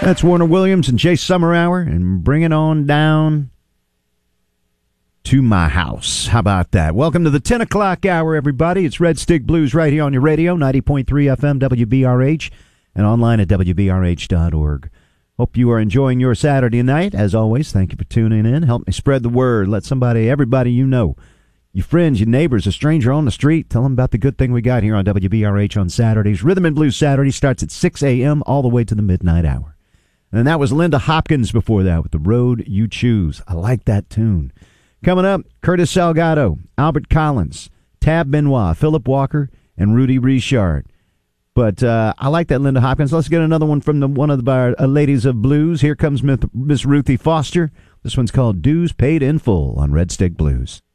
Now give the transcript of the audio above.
That's Warner Williams and Jay Summerhour, and bring it on down to my house. How about that? Welcome to the 10 o'clock hour, everybody. It's Red Stick Blues right here on your radio, 90.3 FM WBRH, and online at WBRH.org. Hope you are enjoying your Saturday night. As always, thank you for tuning in. Help me spread the word. Let everybody you know, your friends, your neighbors, a stranger on the street, tell them about the good thing we got here on WBRH on Saturdays. Rhythm and Blues Saturday starts at 6 a.m. all the way to the midnight hour. And that was Linda Hopkins before that with The Road You Choose. I like that tune. Coming up, Curtis Salgado, Albert Collins, Tab Benoit, Philip Walker, and Rudy Richard. But I like that Linda Hopkins. Let's get another one from one of our ladies of blues. Here comes Miss Ruthie Foster. This one's called Dues Paid in Full on Red Stick Blues.